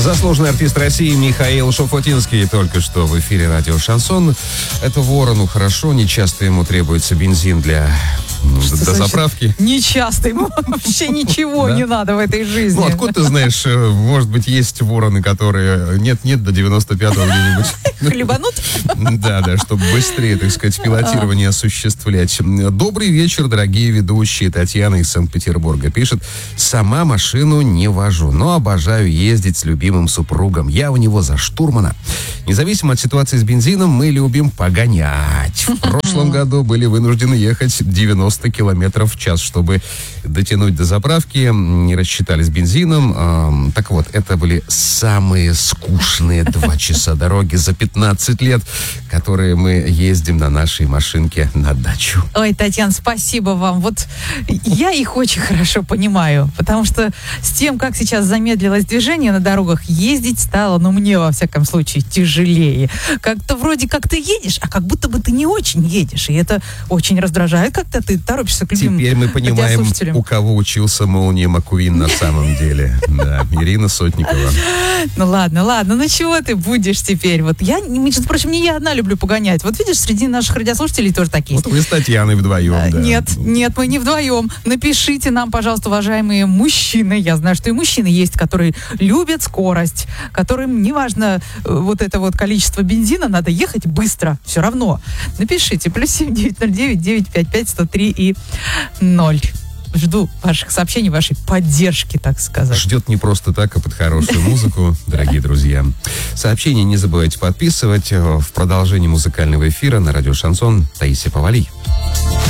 Заслуженный артист России Михаил Шуфутинский только что в эфире радио «Шансон». Это ворону хорошо, нечасто ему требуется бензин для заправки. Нечасто ему вообще ничего не надо в этой жизни. Ну, откуда ты знаешь, может быть, есть вороны, которые нет-нет, до 95-го где-нибудь. Хлебанут? Да, чтобы быстрее, так сказать, пилотирование осуществлять. Добрый вечер, дорогие ведущие. Татьяна из Санкт-Петербурга пишет: сама машину не вожу, но обожаю ездить с любимым супругом. Я у него за штурмана. Независимо от ситуации с бензином, мы любим погонять. В прошлом году были вынуждены ехать 90 километров в час, чтобы дотянуть до заправки. Не рассчитали с бензином. Так вот, это были самые скучные 2 часа дороги за 15 лет, которые мы ездим на нашей машинке на дачу. Ой, Татьяна, спасибо вам. Вот я их очень хорошо понимаю, потому что с тем, как сейчас замедлилось движение на дорогах, ездить стало, мне, во всяком случае, тяжелее. Как-то вроде как ты едешь, а как будто бы ты не очень едешь. И это очень раздражает, когда ты торопишься к любимым Теперь мы понимаем, у кого учился Молния Маккуин на самом деле. Да, Ирина Сотникова. Ну ладно, чего ты будешь теперь? Вот я, между прочим, не я одна люблю погонять. Вот видишь, среди наших радиослушателей тоже такие. Вот вы с Татьяной вдвоем, да. Нет, мы не вдвоем. Напишите нам, пожалуйста, уважаемые мужчины. Я знаю, что и мужчины есть, которые любят скорость, которым неважно вот это вот количество бензина, надо ехать быстро. Все равно. Напишите. +7 909 955 103 и 0. Жду ваших сообщений, вашей поддержки, так сказать. Ждет не просто так, а под хорошую музыку, дорогие друзья. Сообщения не забывайте подписывать. В продолжении музыкального эфира на радио «Шансон» Таисия Повалий.